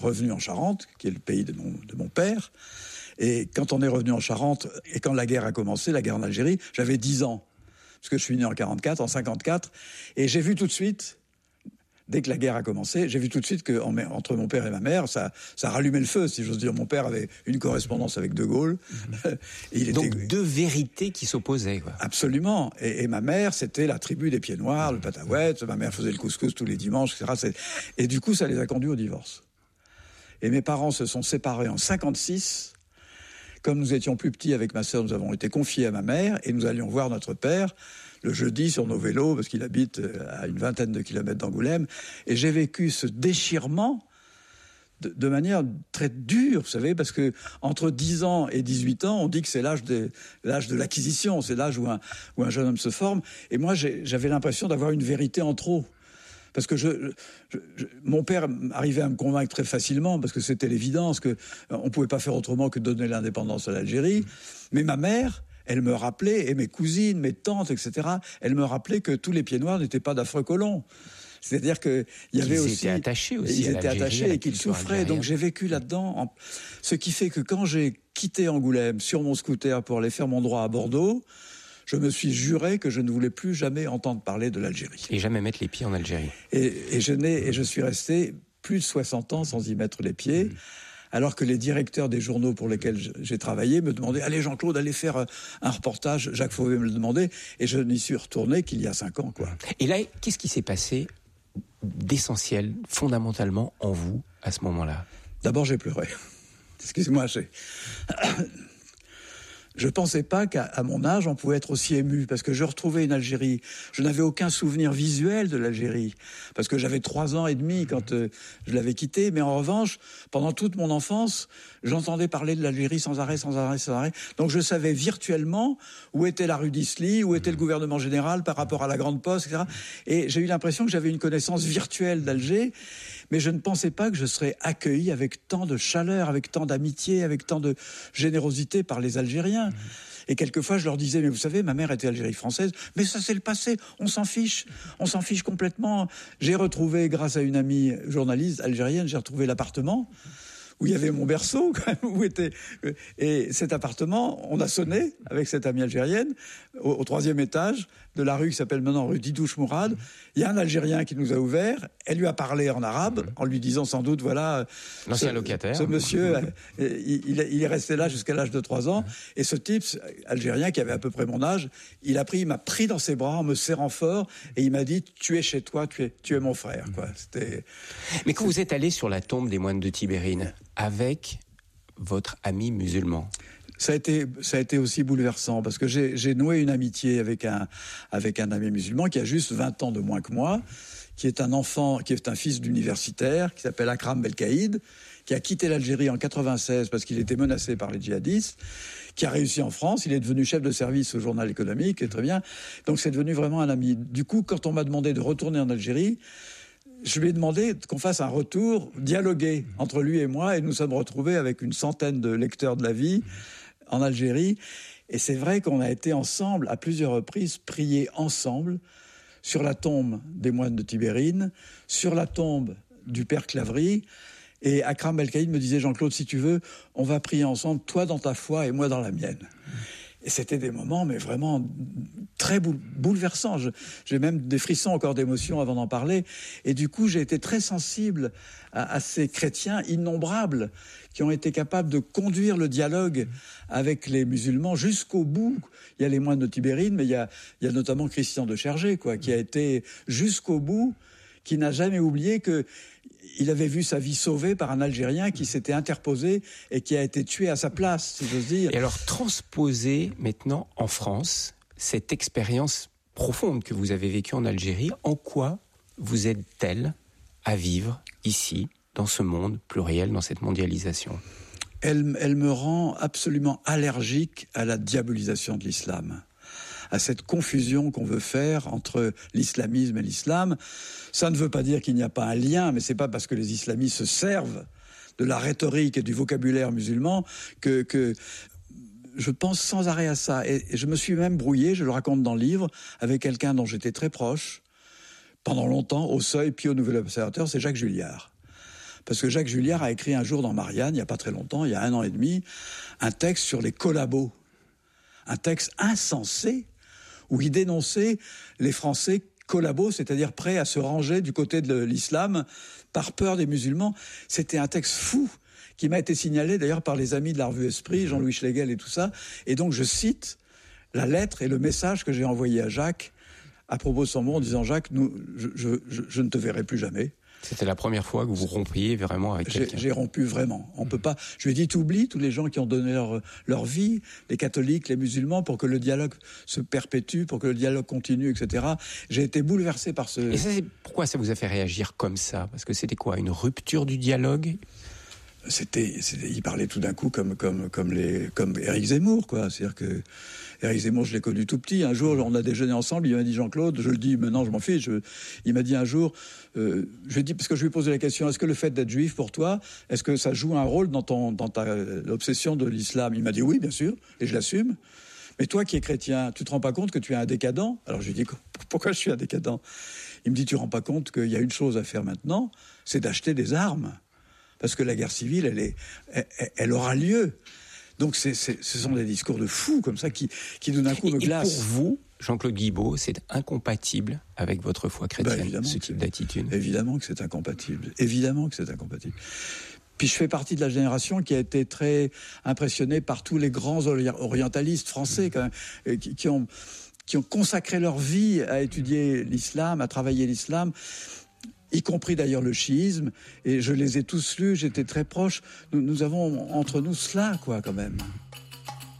revenu en Charente, qui est le pays de mon père. Et quand on est revenu en Charente, et quand la guerre a commencé, la guerre en Algérie, j'avais 10 ans. Parce que je suis né en 54, et j'ai vu tout de suite, dès que la guerre a commencé, j'ai vu tout de suite qu'entre mon père et ma mère, ça rallumait le feu, si j'ose dire. Mon père avait une correspondance avec De Gaulle. Donc deux vérités qui s'opposaient, quoi. Absolument. Et ma mère, c'était la tribu des pieds noirs, le pataouette. Ma mère faisait le couscous tous les dimanches, etc. Et du coup, ça les a conduits au divorce. Et mes parents se sont séparés en 56. Comme nous étions plus petits avec ma sœur, nous avons été confiés à ma mère et nous allions voir notre père le jeudi sur nos vélos, parce qu'il habite à une vingtaine de kilomètres d'Angoulême. Et j'ai vécu ce déchirement de manière très dure, vous savez, parce que entre 10 ans et 18 ans, on dit que c'est l'âge de l'acquisition, c'est l'âge où un jeune homme se forme. Et moi, j'avais l'impression d'avoir une vérité en trop. Parce que mon père arrivait à me convaincre très facilement, parce que c'était l'évidence qu'on ne pouvait pas faire autrement que de donner l'indépendance à l'Algérie. Mais ma mère, elle me rappelait, et mes cousines, mes tantes, etc., elle me rappelait que tous les pieds noirs n'étaient pas d'affreux colons. C'est-à-dire qu'il y avait aussi... Ils étaient attachés aussi Ils étaient attachés et qu'ils souffraient. Donc j'ai vécu là-dedans. Ce qui fait que quand j'ai quitté Angoulême sur mon scooter pour aller faire mon droit à Bordeaux, je me suis juré que je ne voulais plus jamais entendre parler de l'Algérie. Et jamais mettre les pieds en Algérie. Et je suis resté plus de 60 ans sans y mettre les pieds, alors que les directeurs des journaux pour lesquels j'ai travaillé me demandaient « Allez Jean-Claude, allez faire un reportage ». Jacques Fauvet me le demandait, et je n'y suis retourné qu'il y a 5 ans, quoi. Et là, qu'est-ce qui s'est passé d'essentiel, fondamentalement, en vous, à ce moment-là? D'abord, j'ai pleuré. Excuse-moi, je pensais pas qu'à mon âge, on pouvait être aussi ému, parce que je retrouvais une Algérie. Je n'avais aucun souvenir visuel de l'Algérie, parce que j'avais 3 ans et demi quand je l'avais quittée. Mais en revanche, pendant toute mon enfance, j'entendais parler de l'Algérie sans arrêt. Donc je savais virtuellement où était la rue d'Isly, où était le gouvernement général par rapport à la Grande Poste, etc. Et j'ai eu l'impression que j'avais une connaissance virtuelle d'Alger, mais je ne pensais pas que je serais accueilli avec tant de chaleur, avec tant d'amitié, avec tant de générosité par les Algériens. Et quelquefois, je leur disais, mais vous savez, ma mère était Algérie française, mais ça c'est le passé, on s'en fiche complètement. J'ai retrouvé, grâce à une amie journaliste algérienne, j'ai retrouvé l'appartement où il y avait mon berceau, et cet appartement, on a sonné avec cette amie algérienne au 3e étage de la rue qui s'appelle maintenant rue Didouche Mourad. Il y a un Algérien qui nous a ouvert. Elle lui a parlé en arabe, en lui disant sans doute, voilà, l'ancien locataire. Ce monsieur, il est resté là jusqu'à l'âge de 3 ans. Et ce type algérien qui avait à peu près mon âge, il m'a pris dans ses bras en me serrant fort et il m'a dit, tu es chez toi, tu es mon frère, quoi. Mais quand vous êtes allé sur la tombe des moines de Tibérine avec votre ami musulman, ça a été aussi bouleversant, parce que j'ai noué une amitié avec un ami musulman qui a juste 20 ans de moins que moi, qui est un fils d'universitaire, qui s'appelle Akram Belkaïd, qui a quitté l'Algérie en 96 parce qu'il était menacé par les djihadistes, qui a réussi en France. Il est devenu chef de service au journal économique, et très bien. Donc c'est devenu vraiment un ami. Du coup, quand on m'a demandé de retourner en Algérie, je lui ai demandé qu'on fasse un retour dialogué entre lui et moi, et nous sommes retrouvés avec une centaine de lecteurs de la vie en Algérie. Et c'est vrai qu'on a été ensemble, à plusieurs reprises, prier ensemble sur la tombe des moines de Tibérine, sur la tombe du père Claverie. Et Akram Belkaïd me disait, Jean-Claude, si tu veux, on va prier ensemble, toi dans ta foi et moi dans la mienne. Et c'était des moments, mais vraiment très bouleversants. J'ai même des frissons encore d'émotion avant d'en parler. Et du coup, j'ai été très sensible à ces chrétiens innombrables qui ont été capables de conduire le dialogue avec les musulmans jusqu'au bout. Il y a les moines de Tibérine, mais il y a notamment Christian de Chergé, qui a été jusqu'au bout, qui n'a jamais oublié qu'il avait vu sa vie sauvée par un Algérien qui s'était interposé et qui a été tué à sa place, si j'ose dire. Et alors, transposer maintenant en France cette expérience profonde que vous avez vécue en Algérie, en quoi vous aide-t-elle à vivre ici, dans ce monde pluriel, dans cette mondialisation? Elle me rend absolument allergique à la diabolisation de l'islam, à cette confusion qu'on veut faire entre l'islamisme et l'islam. Ça ne veut pas dire qu'il n'y a pas un lien, mais c'est pas parce que les islamistes se servent de la rhétorique et du vocabulaire musulman que je pense sans arrêt à ça. Et je me suis même brouillé, je le raconte dans le livre, avec quelqu'un dont j'étais très proche, pendant longtemps, au Seuil, puis au Nouvel Observateur, c'est Jacques Julliard. Parce que Jacques Julliard a écrit un jour dans Marianne, il n'y a pas très longtemps, il y a 1 an et demi, un texte sur les collabos. Un texte insensé où il dénonçait les Français collabos, c'est-à-dire prêts à se ranger du côté de l'islam par peur des musulmans. C'était un texte fou qui m'a été signalé d'ailleurs par les amis de la revue Esprit, Jean-Louis Schlegel et tout ça. Et donc je cite la lettre et le message que j'ai envoyé à Jacques à propos de son mot en disant « Jacques, je ne te verrai plus jamais ». C'était la première fois que vous rompiez vraiment avec quelqu'un. J'ai rompu vraiment. On peut pas. Je lui ai dit, t'oublies tous les gens qui ont donné leur vie, les catholiques, les musulmans, pour que le dialogue se perpétue, pour que le dialogue continue, etc. J'ai été bouleversé par ce. Et ça, pourquoi ça vous a fait réagir comme ça? Parce que c'était quoi? Une rupture du dialogue? Il parlait tout d'un coup comme Éric Zemmour, quoi. C'est-à-dire que Éric Zemmour, je l'ai connu tout petit. Un jour, on a déjeuné ensemble. Il m'a dit, Jean-Claude, je le dis maintenant, je m'en fiche. Il m'a dit un jour, je lui ai dit, parce que je lui ai posé la question, est-ce que le fait d'être juif pour toi, est-ce que ça joue un rôle dans ta l'obsession de l'islam? Il m'a dit oui, bien sûr, et je l'assume. Mais toi qui es chrétien, tu te rends pas compte que tu es un décadent? Alors je lui ai dit, pourquoi je suis un décadent? Il me dit, tu te rends pas compte qu'il y a une chose à faire maintenant, c'est d'acheter des armes. Parce que la guerre civile, elle aura lieu. Donc ce sont des discours de fous comme ça qui d'un coup me glacent. Et pour vous, Jean-Claude Guibault, c'est incompatible avec votre foi chrétienne, ce type d'attitude? Évidemment que c'est incompatible. Évidemment que c'est incompatible. Puis je fais partie de la génération qui a été très impressionnée par tous les grands orientalistes français quand même, qui ont consacré leur vie à étudier l'islam, à travailler l'islam, y compris d'ailleurs le chiisme, et je les ai tous lus, j'étais très proche. Nous avons entre nous cela, quoi, quand même.